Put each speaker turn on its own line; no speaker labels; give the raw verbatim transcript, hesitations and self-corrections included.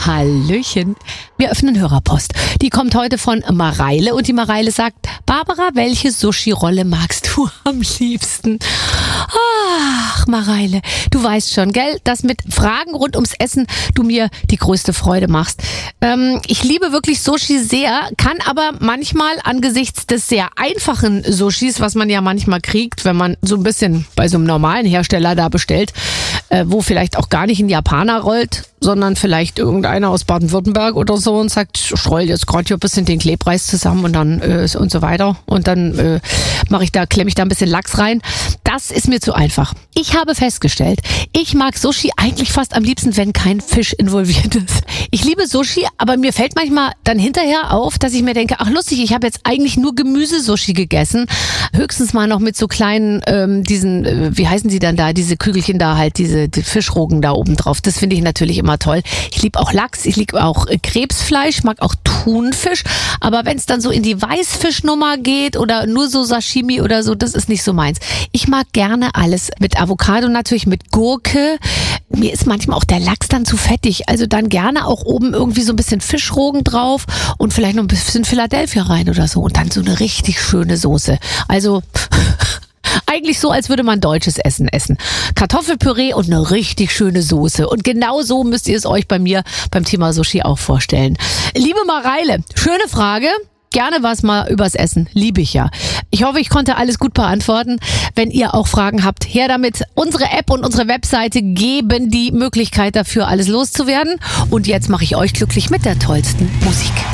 Hallöchen. Wir öffnen Hörerpost. Die kommt heute von Mareile und die Mareile sagt: Barbara, welche Sushi-Rolle magst du am liebsten? Ach, Mareile, du weißt schon, gell, dass mit Fragen rund ums Essen du mir die größte Freude machst. Ähm, ich liebe wirklich Sushi sehr, kann aber manchmal angesichts des sehr einfachen Sushis, was man ja manchmal kriegt, wenn man so ein bisschen bei so einem normalen Hersteller da bestellt, äh, wo vielleicht auch gar nicht ein Japaner rollt, sondern vielleicht irgendeiner aus Baden-Württemberg oder so und sagt, ich roll jetzt gerade hier ein bisschen den Klebreis zusammen und dann äh, und so weiter und dann äh, mache ich da, klemme ich da ein bisschen Lachs rein. Das ist mir zu einfach. Ich habe festgestellt, ich mag Sushi eigentlich fast am liebsten, wenn kein Fisch involviert ist. Ich liebe Sushi, aber mir fällt manchmal dann hinterher auf, dass ich mir denke, ach lustig, ich habe jetzt eigentlich nur Gemüsesushi gegessen. Höchstens mal noch mit so kleinen, ähm, diesen, äh, wie heißen sie dann da, diese Kügelchen da halt, diese die Fischrogen da oben drauf. Das finde ich natürlich immer toll. Ich liebe auch Lachs, ich liebe auch äh, Krebsfleisch, mag auch Thunfisch, aber wenn es dann so in die Weißfischnummer geht oder nur so Sashimi oder so, das ist nicht so meins. Ich mag gerne alles mit Avocado, natürlich mit Gurke. Mir ist manchmal auch der Lachs dann zu fettig, also dann gerne auch oben irgendwie so ein bisschen Fischrogen drauf und vielleicht noch ein bisschen Philadelphia rein oder so und dann so eine richtig schöne Soße. Also eigentlich so, als würde man deutsches Essen essen. Kartoffelpüree und eine richtig schöne Soße. Und genau so müsst ihr es euch bei mir beim Thema Sushi auch vorstellen. Liebe Mareile, schöne Frage. Gerne was mal übers Essen. Liebe ich ja. Ich hoffe, ich konnte alles gut beantworten. Wenn ihr auch Fragen habt, her damit. Unsere App und unsere Webseite geben die Möglichkeit dafür, alles loszuwerden. Und jetzt mache ich euch glücklich mit der tollsten Musik.